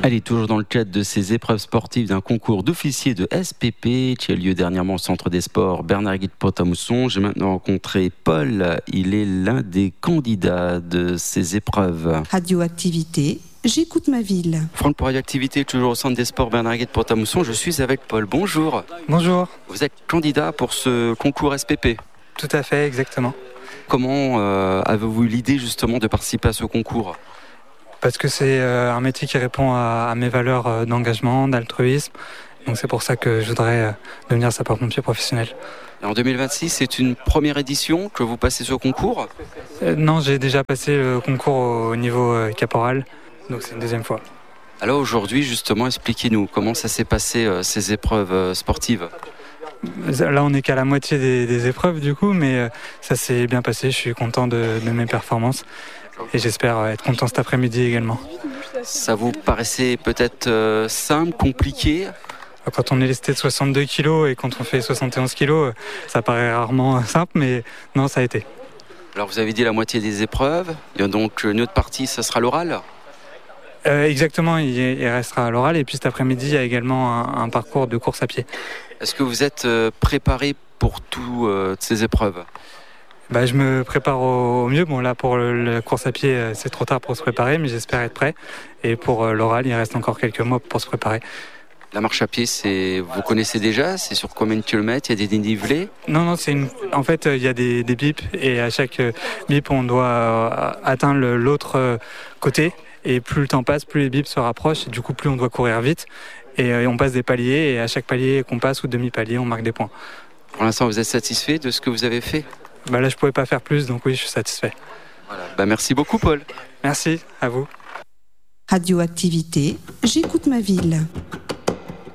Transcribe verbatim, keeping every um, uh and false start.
Allez, toujours dans le cadre de ces épreuves sportives d'un concours d'officiers de S P P qui a lieu dernièrement au Centre des Sports Bernard-Guy de Pont-à-Mousson, j'ai maintenant rencontré Paul. Il est l'un des candidats de ces épreuves. Radioactivité, j'écoute ma ville. Franck pour Radioactivité, toujours au Centre des Sports Bernard-Guy de Pont-à-Mousson. Je suis avec Paul. Bonjour. Bonjour. Vous êtes candidat pour ce concours S P P. Tout à fait, exactement. Comment euh, avez-vous eu l'idée justement de participer à ce concours ? Parce que c'est euh, un métier qui répond à, à mes valeurs euh, d'engagement, d'altruisme. Donc c'est pour ça que je voudrais euh, devenir sapeur-pompier professionnel. Et en deux mille vingt-six, c'est une première édition que vous passez ce concours ? euh, Non, j'ai déjà passé le concours au niveau euh, caporal, donc c'est une deuxième fois. Alors aujourd'hui, justement, expliquez-nous comment ça s'est passé euh, ces épreuves euh, sportives ? Là, on n'est qu'à la moitié des, des épreuves du coup, mais euh, ça s'est bien passé. Je suis content de, de mes performances et j'espère être content cet après-midi également. Ça vous paraissait peut-être euh, simple, compliqué ? Quand on est lesté de soixante-deux kilos et quand on fait soixante et onze kilos, ça paraît rarement simple, mais non, ça a été. Alors vous avez dit la moitié des épreuves, il y a donc une autre partie, ça sera l'oral ? euh, Exactement, il, il restera à l'oral et puis cet après-midi, il y a également un, un parcours de course à pied. Est-ce que vous êtes euh, préparé pour toutes euh, ces épreuves ? Bah, je me prépare au, au mieux. Bon, là, pour le, la course à pied, c'est trop tard pour se préparer, mais j'espère être prêt. Et pour euh, l'oral, il reste encore quelques mois pour se préparer. La marche à pied, c'est vous connaissez déjà ? C'est sur combien de kilomètres ? Il y a des dénivelés ? Non, non, c'est une... en fait, il y a des, des bips et à chaque bip, on doit euh, atteindre l'autre côté. Et plus le temps passe, plus les bips se rapprochent. Et du coup, plus on doit courir vite. Et, euh, et on passe des paliers. Et à chaque palier qu'on passe ou demi-palier, on marque des points. Pour l'instant, vous êtes satisfait de ce que vous avez fait ? Bah là, je ne pouvais pas faire plus, donc oui, je suis satisfait. Voilà. Bah, merci beaucoup, Paul. Merci, à vous. Radioactivité, j'écoute ma ville.